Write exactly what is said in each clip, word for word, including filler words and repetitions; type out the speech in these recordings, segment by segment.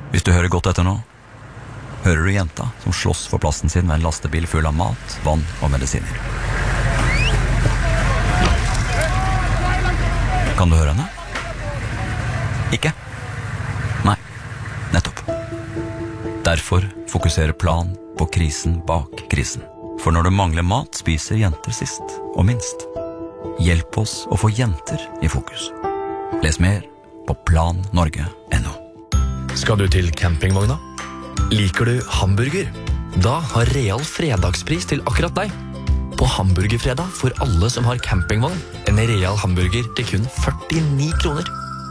Hvis du hører godt etter nå, hører du jenta som slåss for plassen sin med en lastebil full av mat, vann og medisiner. Kan du høre henne? Ikke? Nei, nettopp. Derfor fokuserer Plan på krisen bak krisen. For når det mangler mat, spiser jenter sist og minst. Hjelp oss å få jenter i fokus. Les mer på plan norge punktum no. Skal du til campingvogna? Liker du hamburger? Da har Real fredagspris til akkurat deg. På hamburgerfredag får alle som har campingvogn en Real hamburger til kun førtini kroner.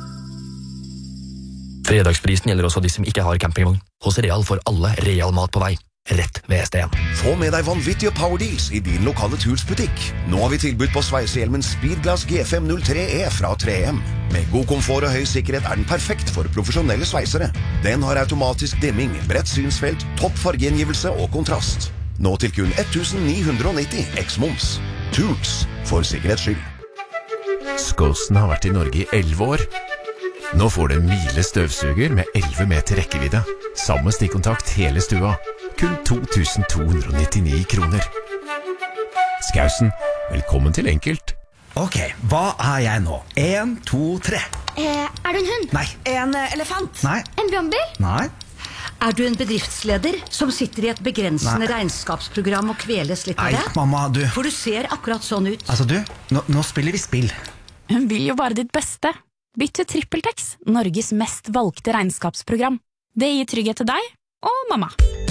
Fredagsprisen gjelder også de som ikke har campingvogn. Hos Real får alle Real mat på vei. Rett ved S D en. Få med deg vanvittige power deals i din lokale Tools-butikk. Nå har vi tilbudt på sveisehjelmen Speedglass G fem null tre E fra tre M. Med god komfort og høy sikkerhet er den perfekt for profesjonelle sveisere. Den har automatisk dimming, bredt synsfelt, topp fargegjengivelse og kontrast. Nå til kun ett tusen ni hundre nitti eks-moms. Tools, for sikkerhets skyld. Skåsen har vært i Norge i elleve år. Nå får du en Miele støvsuger med elleve meter rekkevidde. Samme stikkontakt hele stua. Kun to tusen to hundre nittini kroner. Skausen, velkommen til Enkelt. Ok, hva er jeg nå? En, to, tre. Eh, er du en hund? Nei. En uh, elefant? Nei. En brannbil? Nei. Er du en bedriftsleder som sitter i et begrensende Nei. regnskapsprogram og kveles litt av Nei, det? mamma, du. For du ser akkurat sånn ut. Altså du, nå, nå spiller vi spill. Hun vil jo bare ditt beste. Bytt til TrippelTex, Norges mest valgte regnskapsprogram. Det gir trygghet til deg og mamma.